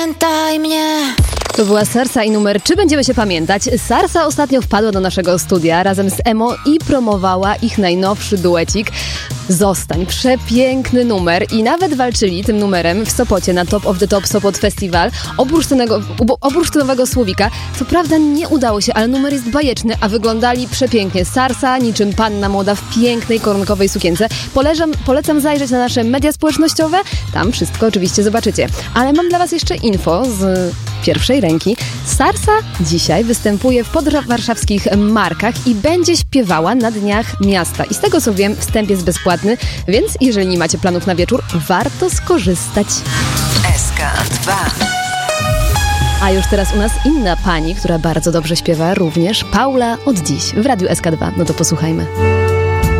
Pamiętaj mnie. To była Sarsa i numer Czy będziemy się pamiętać? Sarsa ostatnio wpadła do naszego studia razem z Emo i promowała ich najnowszy duecik Zostań. Przepiękny numer i nawet walczyli tym numerem w Sopocie na Top of the Top Sopot Festival o bursztynowego słowika. Co prawda nie udało się, ale numer jest bajeczny, a wyglądali przepięknie. Sarsa niczym panna młoda w pięknej koronkowej sukience. Polecam zajrzeć na nasze media społecznościowe. Tam wszystko oczywiście zobaczycie. Ale mam dla was jeszcze info z pierwszej ręki. Sarsa dzisiaj występuje w podwarszawskich Markach i będzie śpiewała na Dniach Miasta. I z tego co wiem, wstęp jest bezpłatny, więc jeżeli nie macie planów na wieczór, warto skorzystać. SK2. A już teraz u nas inna pani, która bardzo dobrze śpiewa również, Paula od dziś w Radiu SK2. No to posłuchajmy.